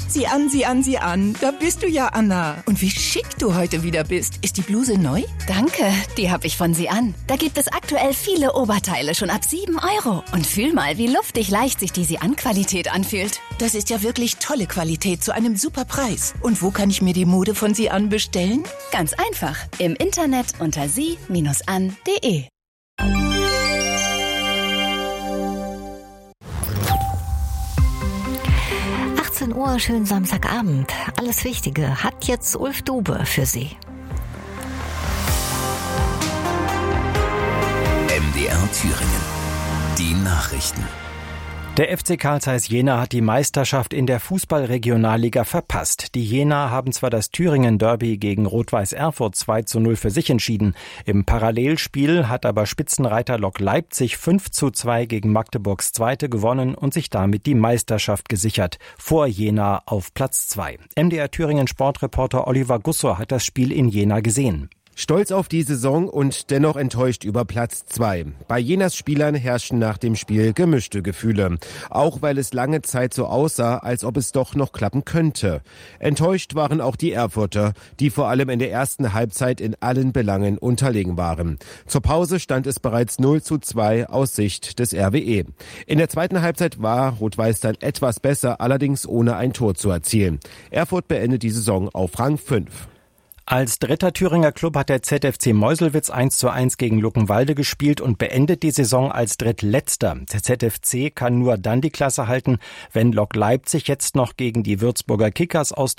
Sieh an, sieh an, sieh an. Da bist du ja, Anna. Und wie schick du heute wieder bist. Ist die Bluse neu? Danke, die habe ich von Sie an. Da gibt es aktuell viele Oberteile schon ab 7 €. Und fühl mal, wie luftig leicht sich die Sie-an-Qualität anfühlt. Das ist ja wirklich tolle Qualität zu einem super Preis. Und wo kann ich mir die Mode von Sie an bestellen? Ganz einfach. Im Internet unter sie-an.de. 18 Uhr, schönen Samstagabend. Alles Wichtige hat jetzt Ulf Dube für Sie. MDR Thüringen. Die Nachrichten. Der FC Carl Zeiss Jena hat die Meisterschaft in der Fußball-Regionalliga verpasst. Die Jenaer haben zwar das Thüringen-Derby gegen Rot-Weiß Erfurt 2:0 für sich entschieden. Im Parallelspiel hat aber Spitzenreiter Lok Leipzig 5:2 gegen Magdeburgs Zweite gewonnen und sich damit die Meisterschaft gesichert. Vor Jena auf Platz 2. MDR Thüringen Sportreporter Oliver Gussor hat das Spiel in Jena gesehen. Stolz auf die Saison und dennoch enttäuscht über Platz 2. Bei Jenas Spielern herrschen nach dem Spiel gemischte Gefühle. Auch weil es lange Zeit so aussah, als ob es doch noch klappen könnte. Enttäuscht waren auch die Erfurter, die vor allem in der ersten Halbzeit in allen Belangen unterlegen waren. Zur Pause stand es bereits 0:2 aus Sicht des RWE. In der zweiten Halbzeit war Rot-Weiß dann etwas besser, allerdings ohne ein Tor zu erzielen. Erfurt beendet die Saison auf Rang 5. Als dritter Thüringer Klub hat der ZFC Meuselwitz 1:1 gegen Luckenwalde gespielt und beendet die Saison als Drittletzter. Der ZFC kann nur dann die Klasse halten, wenn Lok Leipzig jetzt noch gegen die Würzburger Kickers aus